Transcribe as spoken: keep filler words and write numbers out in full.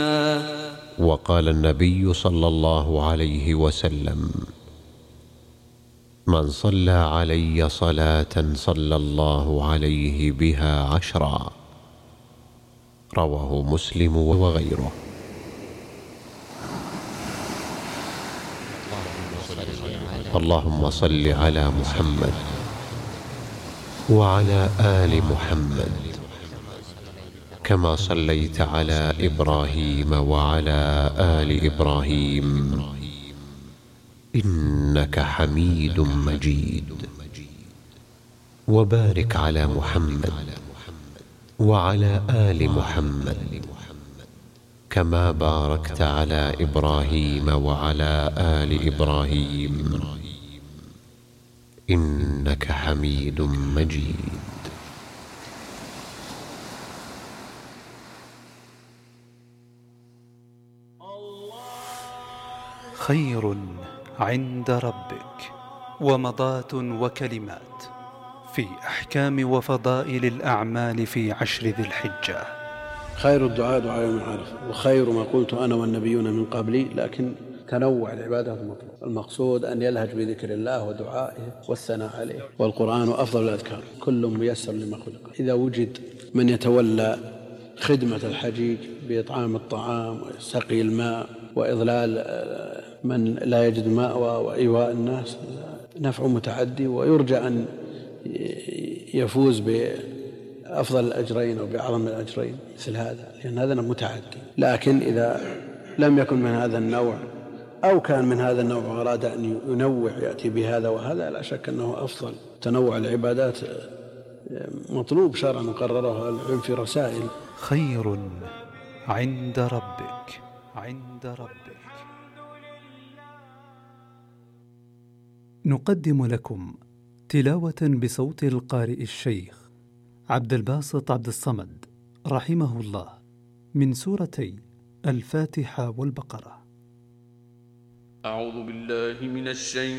وقال النبي صلى الله عليه وسلم: من صلى علي صلاة صلى الله عليه بها عشرا. رواه مسلم وغيره. اللهم صل على محمد وعلى آل محمد كما صليت على إبراهيم وعلى آل إبراهيم إنك حميد مجيد. وبارك على محمد وعلى آل محمد كما باركت على إبراهيم وعلى آل إبراهيم إنك حميد مجيد. خير عند ربك ومضات وكلمات في أحكام وفضائل الأعمال في عشر ذي الحجة. خير الدعاء دعاء يوم عرفة، وخير ما قلت أنا والنبيون من قبلي، لكن تنوع العبادات المطلوب. المقصود أن يلهج بذكر الله ودعائه والثناء عليه، والقرآن أفضل الأذكار، كل ميسر لما خلق. إذا وجد من يتولى خدمة الحجيج بإطعام الطعام وسقي الماء وإضلال من لا يجد ماء وإيواء الناس، نفع متعدي، ويرجى أن يفوز بأفضل الأجرين أو بأعظم الأجرين مثل هذا، لأن هذا متعدي. لكن إذا لم يكن من هذا النوع أو كان من هذا النوع وأراد أن ينوع يأتي بهذا وهذا، لا شك أنه أفضل. تنوع العبادات مطلوب شرعا قررها العلم في رسائل. خير عند ربك عند ربك. نقدم لكم تلاوة بصوت القارئ الشيخ عبد الباسط عبد الصمد رحمه الله من سورتي الفاتحة والبقرة. أعوذ بالله من الشيطان